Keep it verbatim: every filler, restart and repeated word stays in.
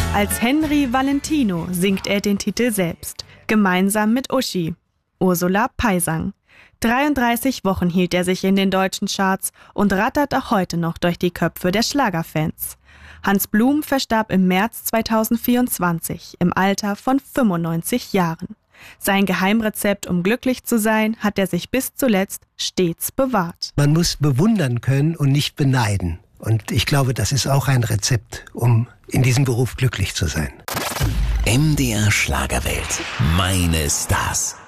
Als Henry Valentino singt er den Titel selbst, gemeinsam mit Uschi, Ursula Peisang. dreiunddreißig Wochen hielt er sich in den deutschen Charts und rattert auch heute noch durch die Köpfe der Schlagerfans. Hans Blum verstarb im März zweitausendvierundzwanzig im Alter von fünfundneunzig Jahren. Sein Geheimrezept, um glücklich zu sein, hat er sich bis zuletzt stets bewahrt. Man muss bewundern können und nicht beneiden. Und ich glaube, das ist auch ein Rezept, um in diesem Beruf glücklich zu sein. M D R Schlagerwelt. Meine Stars.